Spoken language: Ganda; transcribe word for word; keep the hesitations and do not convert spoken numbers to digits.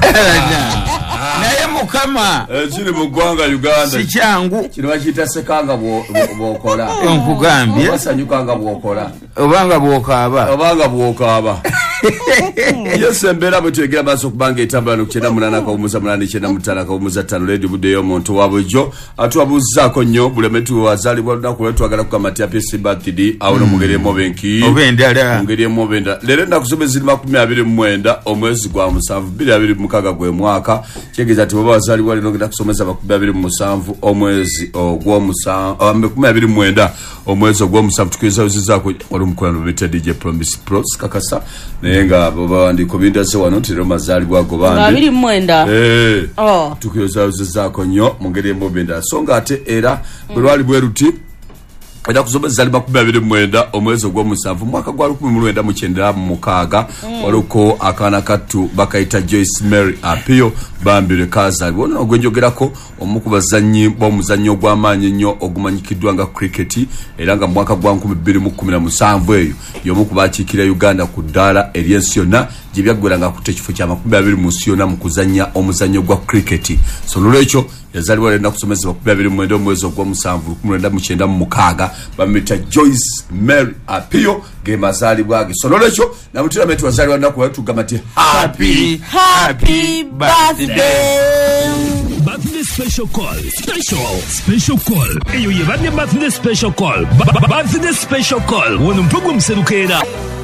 naye mukama ekiri mu ggwanga Uganda si kyangu kino bakiyita sekanga bw'okola nkugambye basanyukanga bw'okola obanga bw'okaaba obanga bw'okaaba yes embeera bwe tuyegera maaso kubanga etambula n'okukyenda munana akawumuza munana ekyenda mutaano akawumuza ttaano leedi buddeyo omuntu wa bulijjo atuwabuuzaako nnyo buleme tuwazaalibwa olunaku lwe twagala kukamati ya P C birthday awo no mu ngeri emu oba enki oba endala mu ngeri emu oba endala leero ennaku zombi ziri makumi abiri mu mwenda omwezi gwa musanvu bbiri abiri mu mukaaga gwe mwaka kyegeeza nti bw'oba wazaalibwa leero ogenda kusomesa makumi abiri mu musanvu omwezi ogw'omusanvu makumi abiri mu mwenda omwezi ogw'omusanvu tukizawuzizaako wali omukulano bita D J Promise Pro kakasa naye nga bawandiiko bindaze wano nti leero mazaalibwa ago bandi abiri mu mwenda eh oh tukizawuzizaako nnyo mu ngeri emu oba endala so nga ate era bwe lwali bwe ruti Eda kusomeza zali makumi abiri mu mwenda omwezi ogw'omusanvu mwaka gwa lukumi mu lwenda mu kyenda mu mukaaga waluko akaana kattu bakayita Joyce Mary Apio bambire kazaalibwa ono ogwenjogerako omu ku bazannyi b'omuzannyo ogw'amaanyi ennyo ogumanyikiddwa nga cricket era nga mwaka gwa nkumi bbiri mu kkumi na musanvu eyo y'omu ku baakiikira Uganda ku ddaala ery'ensi yonna gye byaggwera ng'akutte ekifo kya makumi abiri mu nsi yonna mu kuzannya omuzannyo gwa cricket so n'olwekyo yazaalibwa leero kusomesa makumi abiri mu mwenda omwezi ogw'omusanvu lukumi lwenda mu kyenda mu mukaaga bamuyita Joyce Mary Apio ge mazaalibwa ge so n'olwekyo namutiramenti wazaalibwa nnaku lwe tugamba nti happy happy birthday birthday special call special special call eyo ye birthday special call birthday special call wono program serukera